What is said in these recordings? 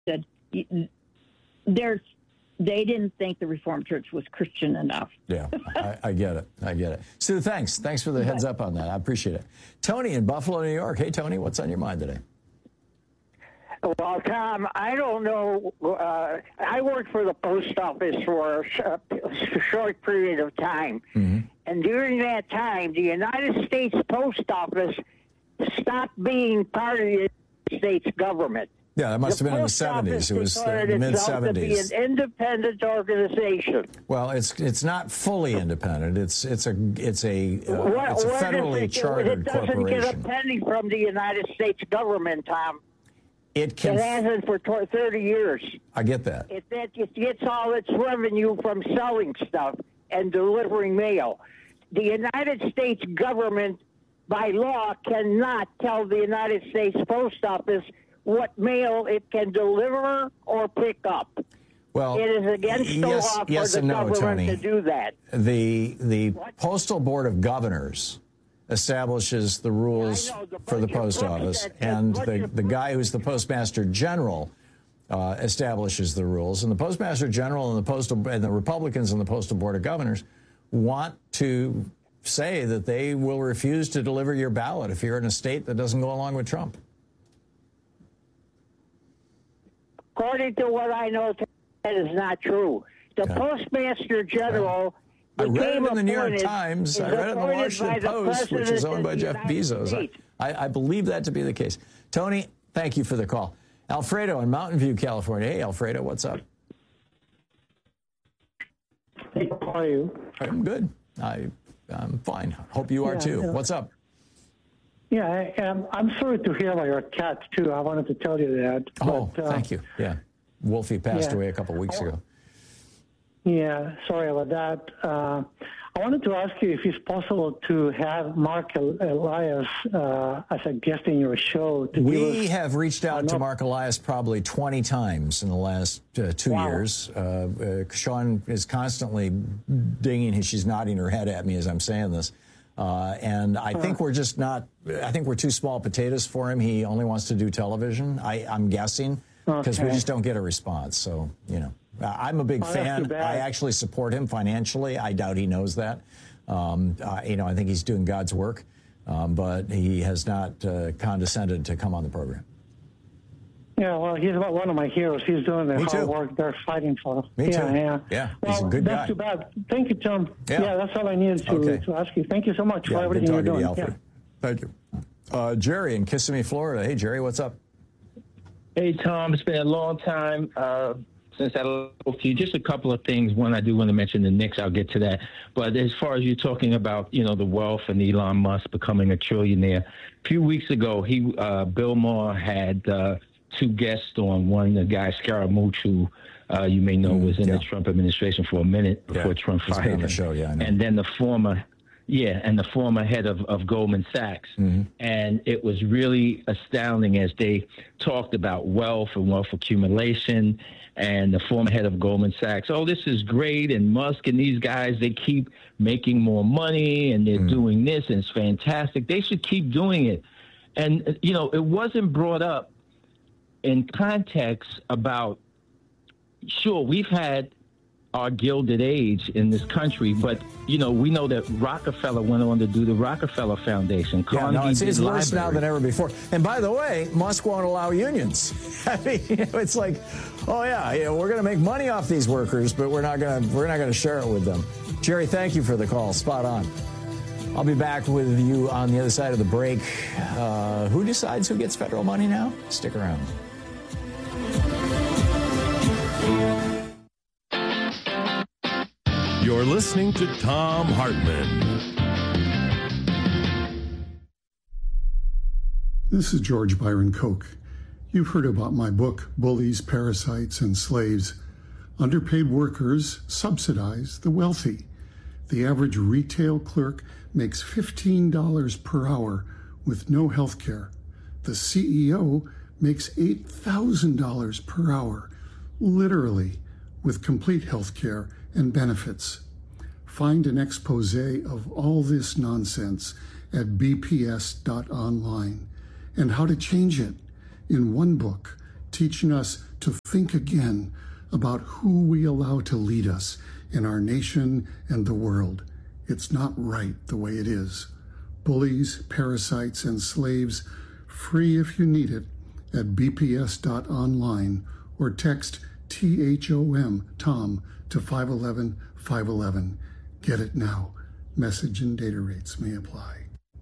said, there's they didn't think the Reformed Church was Christian enough. Yeah, I get it. I get it. Sue, thanks. Thanks for the heads up on that. I appreciate it. Tony in Buffalo, New York. Hey, Tony, what's on your mind today? Well, Tom, I don't know. I worked for the post office for a short period of time. Mm-hmm. And during that time, the United States Post Office stopped being part of the United States government. Yeah, that must have been in the 70s. It was the mid-70s. To be an independent organization. Well, it's not fully independent. It's a federally chartered corporation. It doesn't get a penny from the United States government, Tom. It hasn't for 30 years. I get that. It gets all its revenue from selling stuff and delivering mail. The United States government, by law, cannot tell the United States Post Office what mail it can deliver or pick up. Well, it is against the law for the government to do that. The Postal Board of Governors establishes the rules for the post office, and the guy who's the Postmaster General establishes the rules. And the Postmaster General and the Republicans in the Postal Board of Governors want to say that they will refuse to deliver your ballot if you're in a state that doesn't go along with Trump. According to what I know, that is not true. The Postmaster General I read it in the New York Times. I read it in the Washington Post, which is owned by Jeff Bezos. I believe that to be the case. Tony, thank you for the call. Alfredo in Mountain View, California. Hey, Alfredo, what's up? Hey, how are you? I'm good. I'm fine. Hope you are too. What's up? Yeah, I'm sorry to hear about your cat, too. I wanted to tell you that. Oh, thank you. Yeah. Wolfie passed away a couple of weeks ago. Yeah, sorry about that. I wanted to ask you if it's possible to have Mark Elias as a guest in your show. We have reached out to Mark Elias probably 20 times in the last 2 years. Sean is constantly she's nodding her head at me as I'm saying this. And I think we're just not, I think we're too small potatoes for him. He only wants to do television, I'm guessing, because we just don't get a response. So, you know, I'm a big fan. I actually support him financially. I doubt he knows that. You know, I think he's doing God's work, but he has not condescended to come on the program. Yeah, well, he's one of my heroes. He's doing the hard work they're fighting for. Me too. Yeah. He's a good guy. That's too bad. Thank you, Tom. Yeah, that's all I needed to ask you. Thank you so much for everything you're doing. Thank you. Jerry in Kissimmee, Florida. Hey, Jerry, what's up? Hey, Tom. It's been a long time since I spoke to you. Just a couple of things. One, I do want to mention the Knicks. I'll get to that. But as far as you talking about, you know, the wealth and Elon Musk becoming a trillionaire, a few weeks ago, Bill Maher had 2 guests on. One, the guy Scaramouche, who you may know was in the Trump administration for a minute before Trump fired him. On the show, I know. And then the former head of Goldman Sachs. Mm-hmm. And it was really astounding as they talked about wealth and wealth accumulation. And the former head of Goldman Sachs, oh, this is great. And Musk and these guys, they keep making more money and they're doing this and it's fantastic. They should keep doing it. And, you know, it wasn't brought up in context about, sure, we've had our Gilded Age in this country, but, you know, we know that Rockefeller went on to do the Rockefeller Foundation. It's worse now than ever before. And by the way, Musk won't allow unions. I mean, you know, it's like, oh yeah, we're going to make money off these workers, but we're not going to share it with them. Jerry, thank you for the call. Spot on. I'll be back with you on the other side of the break. Who decides who gets federal money now? Stick around. You're listening to Thom Hartmann. This is George Byron Koch. You've heard about my book, Bullies, Parasites, and Slaves. Underpaid workers subsidize the wealthy. The average retail clerk makes $15 per hour with no health care. The CEO makes $8,000 per hour, literally, with complete health care and benefits. Find an expose of all this nonsense at bps.online and how to change it in one book, teaching us to think again about who we allow to lead us in our nation and the world. It's not right the way it is. Bullies, parasites, and slaves, free if you need it, at bps.online or text THOM, Tom, to 511-511. Get it now. Message and data rates may apply.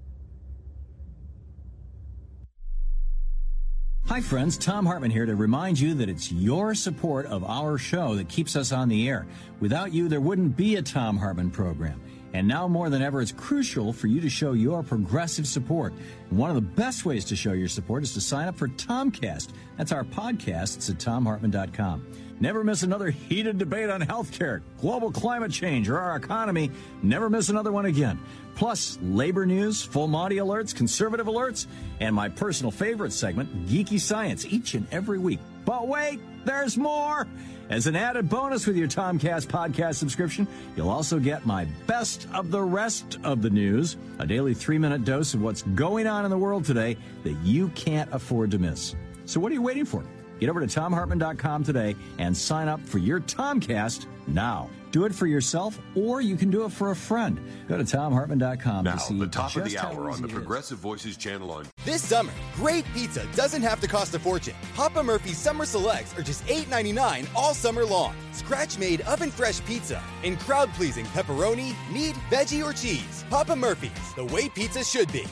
Hi, friends. Tom Hartman here to remind you that it's your support of our show that keeps us on the air. Without you, there wouldn't be a Tom Hartman program. And now more than ever, it's crucial for you to show your progressive support. And one of the best ways to show your support is to sign up for Tomcast. That's our podcast. It's at TomHartman.com. Never miss another heated debate on healthcare, global climate change, or our economy. Never miss another one again. Plus, labor news, full Monty alerts, conservative alerts, and my personal favorite segment, Geeky Science, each and every week. But wait, there's more! As an added bonus with your Tomcast podcast subscription, you'll also get my best of the rest of the news, a daily 3-minute dose of what's going on in the world today that you can't afford to miss. So what are you waiting for? Get over to TomHartman.com today and sign up for your Tomcast now. Do it for yourself, or you can do it for a friend. Go to TomHartman.com now, to see the top of just the hour how on the easy it is. Progressive Voices channel on. This summer, great pizza doesn't have to cost a fortune. Papa Murphy's Summer Selects are just $8.99 all summer long. Scratch-made oven-fresh pizza and crowd-pleasing pepperoni, meat, veggie, or cheese. Papa Murphy's, the way pizza should be.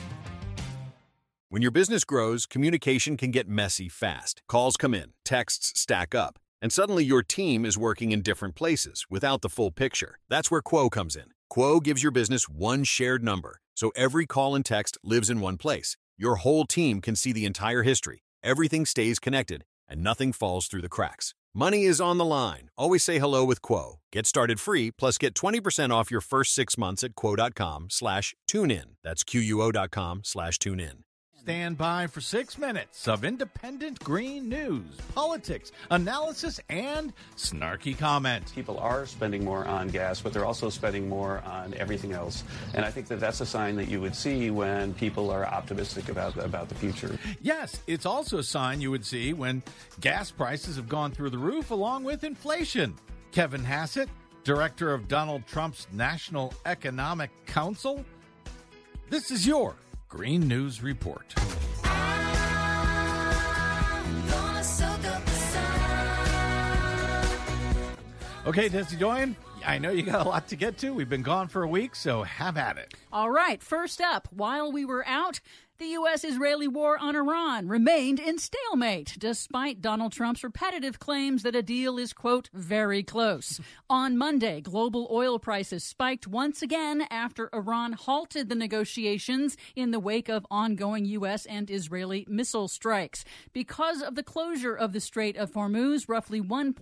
When your business grows, communication can get messy fast. Calls come in, texts stack up, and suddenly your team is working in different places without the full picture. That's where Quo comes in. Quo gives your business one shared number, so every call and text lives in one place. Your whole team can see the entire history. Everything stays connected, and nothing falls through the cracks. Money is on the line. Always say hello with Quo. Get started free, plus get 20% off your first 6 months at quo.com/tunein. That's QUO.com/tunein. Stand by for 6 minutes of independent green news, politics, analysis, and snarky comment. People are spending more on gas, but they're also spending more on everything else. And I think that that's a sign that you would see when people are optimistic about the future. Yes, it's also a sign you would see when gas prices have gone through the roof along with inflation. Kevin Hassett, director of Donald Trump's National Economic Council. This is your Green News Report. Okay, Desi Doyen, I know you got a lot to get to. We've been gone for a week, so have at it. All right, first up, while we were out, the U.S.-Israeli war on Iran remained in stalemate, despite Donald Trump's repetitive claims that a deal is, quote, very close. On Monday, global oil prices spiked once again after Iran halted the negotiations in the wake of ongoing U.S. and Israeli missile strikes. Because of the closure of the Strait of Hormuz, roughly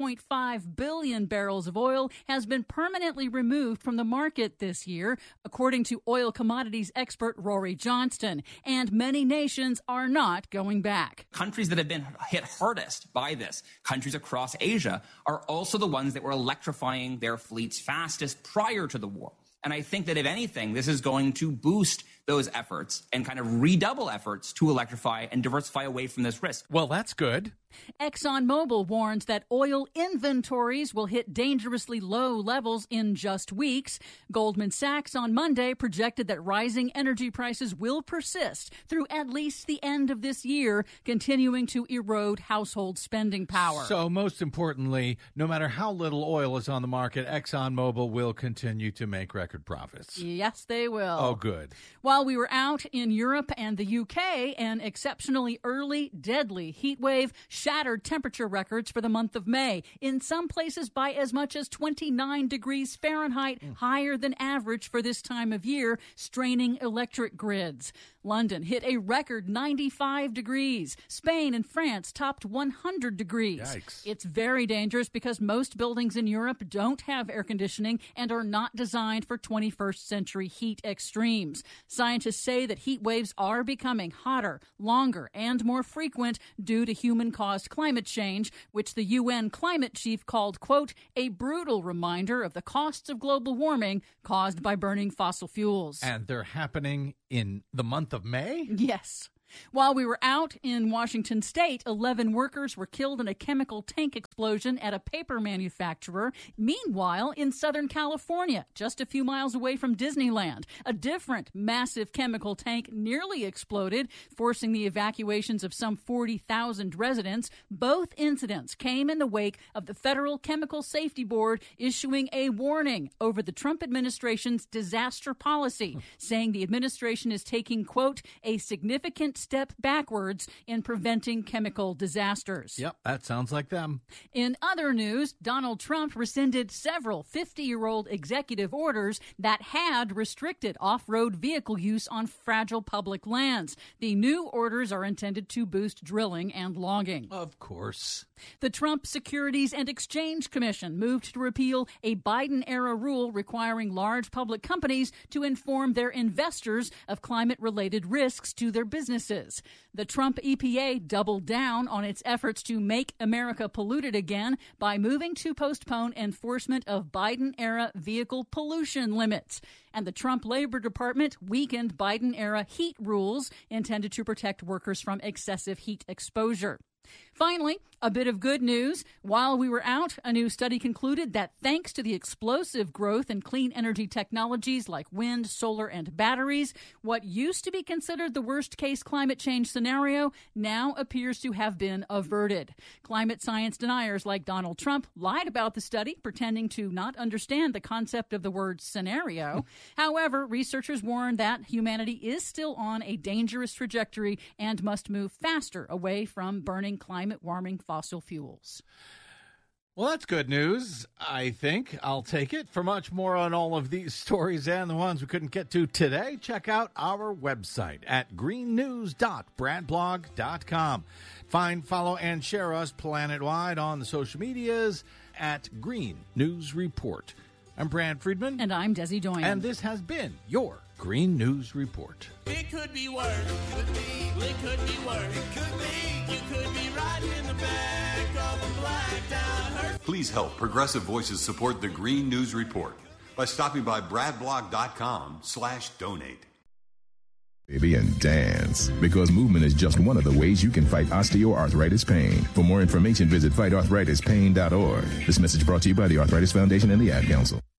1.5 billion barrels of oil has been permanently removed from the market this year, according to oil commodities expert Rory Johnston. And many nations are not going back. Countries that have been hit hardest by this, countries across Asia, are also the ones that were electrifying their fleets fastest prior to the war. And I think that if anything, this is going to boost those efforts and kind of redouble efforts to electrify and diversify away from this risk. Well, that's good. ExxonMobil warns that oil inventories will hit dangerously low levels in just weeks. Goldman Sachs on Monday projected that rising energy prices will persist through at least the end of this year, continuing to erode household spending power. So most importantly, no matter how little oil is on the market, ExxonMobil will continue to make record profits. Yes, they will. Oh, good. While we were out in Europe and the UK, an exceptionally early, deadly heat wave shattered temperature records for the month of May, in some places by as much as 29 degrees Fahrenheit, higher than average for this time of year, straining electric grids. London hit a record 95 degrees. Spain and France topped 100 degrees. Yikes. It's very dangerous because most buildings in Europe don't have air conditioning and are not designed for 21st century heat extremes. Scientists say that heat waves are becoming hotter, longer, and more frequent due to human-caused climate change, which the UN climate chief called, quote, a brutal reminder of the costs of global warming caused by burning fossil fuels. And they're happening in the month of May? Yes. While we were out in Washington state, 11 workers were killed in a chemical tank explosion at a paper manufacturer. Meanwhile, in Southern California, just a few miles away from Disneyland, a different massive chemical tank nearly exploded, forcing the evacuations of some 40,000 residents. Both incidents came in the wake of the Federal Chemical Safety Board issuing a warning over the Trump administration's disaster policy, saying the administration is taking, quote, a significant step backwards in preventing chemical disasters. Yep, that sounds like them. In other news, Donald Trump rescinded several 50-year-old executive orders that had restricted off-road vehicle use on fragile public lands. The new orders are intended to boost drilling and logging. Of course. The Trump Securities and Exchange Commission moved to repeal a Biden-era rule requiring large public companies to inform their investors of climate-related risks to their businesses. The Trump EPA doubled down on its efforts to make America polluted again by moving to postpone enforcement of Biden-era vehicle pollution limits. And the Trump Labor Department weakened Biden-era heat rules intended to protect workers from excessive heat exposure. Finally, a bit of good news. While we were out, a new study concluded that thanks to the explosive growth in clean energy technologies like wind, solar, and batteries, what used to be considered the worst-case climate change scenario now appears to have been averted. Climate science deniers like Donald Trump lied about the study, pretending to not understand the concept of the word scenario. However, researchers warn that humanity is still on a dangerous trajectory and must move faster away from burning climate-warming fossil fuels. Well, that's good news, I think. I'll take it. For much more on all of these stories and the ones we couldn't get to today, check out our website at greennews.bradblog.com. Find, follow, and share us planet-wide on the social medias at Green News Report. I'm Brad Friedman. And I'm Desi Doyen. And this has been your Green News Report. It could be worse. It could be. It could be worse. It could be. You could be riding in the back of a blacked out hearse. Please help Progressive Voices support the Green News Report by stopping by bradblog.com/donate. Baby, and dance, because movement is just one of the ways you can fight osteoarthritis pain. For more information, visit fightarthritispain.org. This message brought to you by the Arthritis Foundation and the Ad Council.